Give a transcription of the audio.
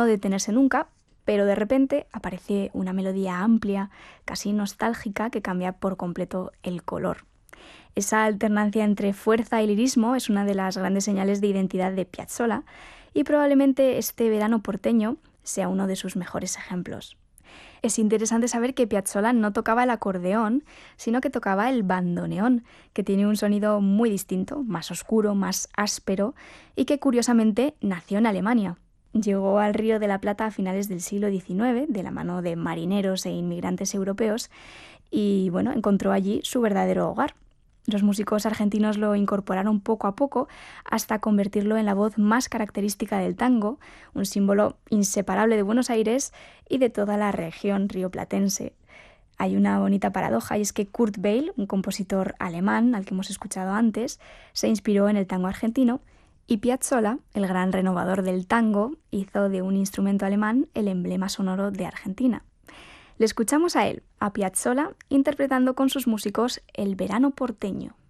detenerse nunca, pero de repente aparece una melodía amplia, casi nostálgica, que cambia por completo el color. Esa alternancia entre fuerza y lirismo es una de las grandes señales de identidad de Piazzolla y probablemente este verano porteño sea uno de sus mejores ejemplos. Es interesante saber que Piazzolla no tocaba el acordeón, sino que tocaba el bandoneón, que tiene un sonido muy distinto, más oscuro, más áspero, y que curiosamente nació en Alemania. Llegó al Río de la Plata a finales del siglo XIX, de la mano de marineros e inmigrantes europeos, y encontró allí su verdadero hogar. Los músicos argentinos lo incorporaron poco a poco hasta convertirlo en la voz más característica del tango, un símbolo inseparable de Buenos Aires y de toda la región rioplatense. Hay una bonita paradoja y es que Kurt Weill, un compositor alemán al que hemos escuchado antes, se inspiró en el tango argentino y Piazzolla, el gran renovador del tango, hizo de un instrumento alemán el emblema sonoro de Argentina. Le escuchamos a él, a Piazzolla, interpretando con sus músicos El verano porteño.